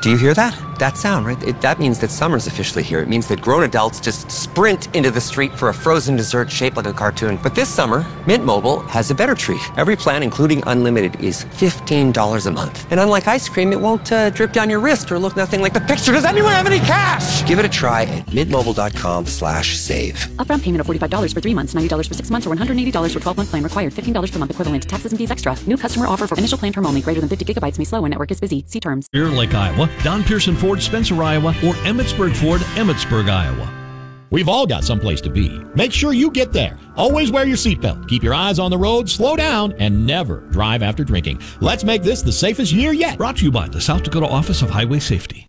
Do you hear that? That sound, right? That means that summer's officially here. It means that grown adults just sprint into the street for a frozen dessert shaped like a cartoon. But this summer, Mint Mobile has a better treat. Every plan, including unlimited, is $15 a month. And unlike ice cream, it won't drip down your wrist or look nothing like the picture. Does anyone have any cash? Give it a try at mintmobile.com/save. Upfront payment of $45 for 3 months, $90 for 6 months, or $180 for 12-month plan required. $15 per month equivalent. Taxes and fees extra. New customer offer for initial plan term only. Greater than 50 gigabytes may slow when network is busy. See terms. Deer Lake, Iowa, Don Pearson Ford, Spencer, Iowa, or Emmitsburg Ford, Emmitsburg, Iowa. We've all got someplace to be. Make sure you get there. Always wear your seatbelt. Keep your eyes on the road, slow down, and never drive after drinking. Let's make this the safest year yet. Brought to you by the South Dakota Office of Highway Safety.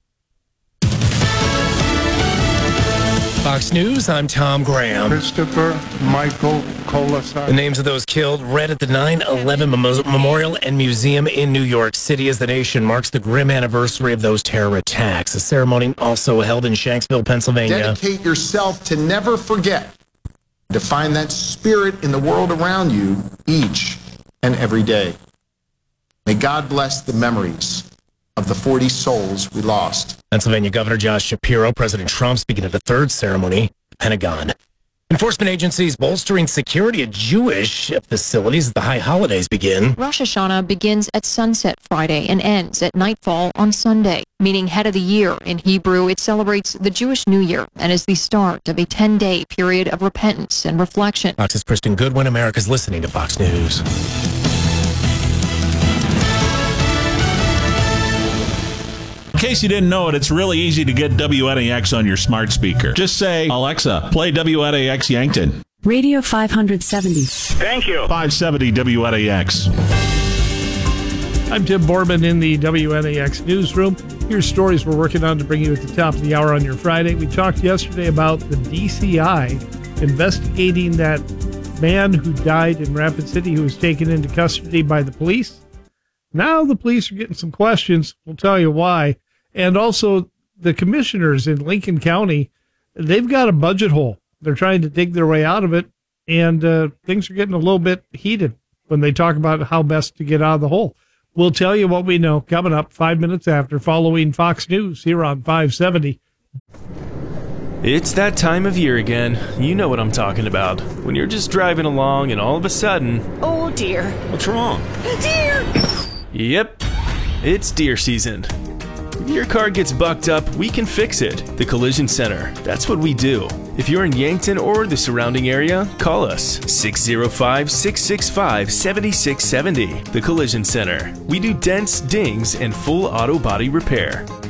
Fox News, I'm Tom Graham. Christopher Michael Kolesar. The names of those killed read at the 9/11 Memorial and Museum in New York City as the nation marks the grim anniversary of those terror attacks. A ceremony also held in Shanksville, Pennsylvania. Dedicate yourself to never forget, to find that spirit in the world around you each and every day. May God bless the memories of the 40 souls we lost. Pennsylvania Governor Josh Shapiro, President Trump speaking at the third ceremony, Pentagon. Enforcement agencies bolstering security at Jewish facilities as the high holidays begin. Rosh Hashanah begins at sunset Friday and ends at nightfall on Sunday, meaning head of the year. In Hebrew, it celebrates the Jewish New Year and is the start of a 10-day period of repentance and reflection. Fox's Kristen Goodwin. America's listening to Fox News. In case you didn't know it, it's really easy to get WNAX on your smart speaker. Just say, Alexa, play WNAX Yankton. Radio 570. Thank you. 570 WNAX. I'm Tim Borman in the WNAX newsroom. Here's stories we're working on to bring you at the top of the hour on your Friday. We talked yesterday about the DCI investigating that man who died in Rapid City who was taken into custody by the police. Now the police are getting some questions. We'll tell you why. And also the commissioners in Lincoln County, they've got a budget hole. They're trying to dig their way out of it. And things are getting a little bit heated when they talk about how best to get out of the hole. We'll tell you what we know coming up 5 minutes after, following Fox News here on 570. It's that time of year again. You know what I'm talking about. When you're just driving along and all of a sudden... Oh, dear. What's wrong? Deer! Yep, it's deer season. If your car gets bucked up, we can fix it. The Collision Center. That's what we do. If you're in Yankton or the surrounding area, call us. 605-665-7670. The Collision Center. We do dents, dings, and full auto body repair.